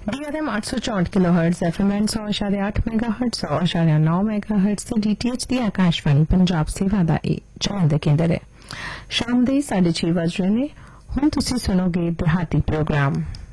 DRM 864 kilohertz FM 100.8 megahertz 100.9 megahertz ਤੇ DTH ਦੀ ਆਕਾਸ਼ਵਾਣੀ ਪੰਜਾਬ ਸੇਵਾ ਦਾ ਇਹ ਚੈਨਲ ਦੇ ਕੇਂਦਰ ਹੈ। ਸ਼ਾਮ ਦੇ 6:30 ਵਜ ਰਹੇ ਨੇ। ਹੁਣ ਤੁਸੀਂ ਸੁਣੋਗੇ ਦਿਹਾਤੀ ਪ੍ਰੋਗਰਾਮ।